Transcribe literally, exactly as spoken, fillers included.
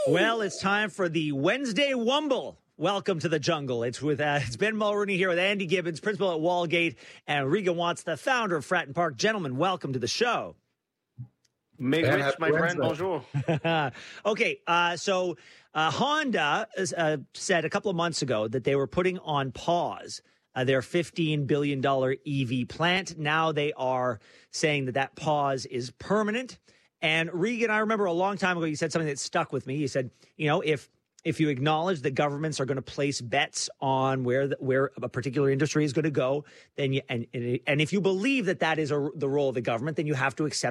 Well, it's time for the Wednesday Wumble. Welcome to the jungle. It's with uh, it's Ben Mulroney here with Andy Gibbons, principal at Walgate, and Regan Watts, the founder of Fratton Park. Gentlemen, welcome to the show. Make Yeah, rich, happy my friend. Wednesday. Bonjour. Okay, uh, so uh, Honda uh, said a couple of months ago that they were putting on pause uh, their fifteen billion dollars E V plant. Now they are saying that that pause is permanent. And Regan, I remember a long time ago, you said something that stuck with me. You said, you know, if if you acknowledge that governments are going to place bets on where the, where a particular industry is going to go, then you, and and if you believe that that is a, the role of the government, then you have to accept